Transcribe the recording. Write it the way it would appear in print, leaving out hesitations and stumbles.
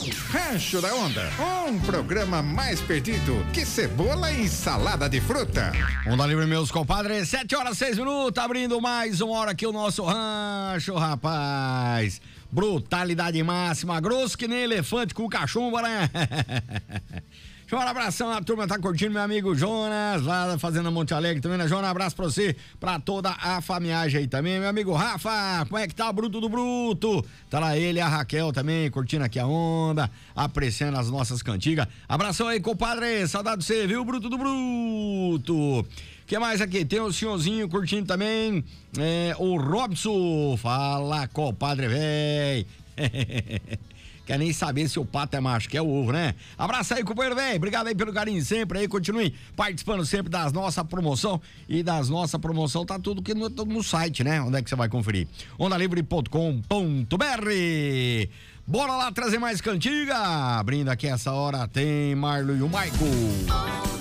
Rancho da Onda, um programa mais perdido que cebola e salada de fruta. Onda Livre, meus compadres, 7h06, abrindo mais uma hora aqui o nosso rancho, rapaz. Brutalidade máxima, grosso que nem elefante com cachumba, né? Um abração, a turma tá curtindo, meu amigo Jonas, lá da Fazenda Monte Alegre também, né, Jonas? Abraço pra você, pra toda a famiagem aí também. Meu amigo Rafa, como é que tá, Bruto do Bruto? Tá lá ele e a Raquel também, curtindo aqui a onda, apreciando as nossas cantigas. Abração aí, compadre, saudade de você, viu, Bruto do Bruto? Que mais aqui? Tem o senhorzinho curtindo também, o Robson, fala, compadre, véi. Quer nem saber se o pato é macho, que é o ovo, né? Abraço aí, companheiro, velho. Obrigado aí pelo carinho sempre aí. Continue participando sempre das nossas promoção. E das nossas promoção tá tudo que no site, né? Onde é que você vai conferir? ondalivre.com.br. Bora lá trazer mais cantiga. Abrindo aqui essa hora tem Marlon e o Maico.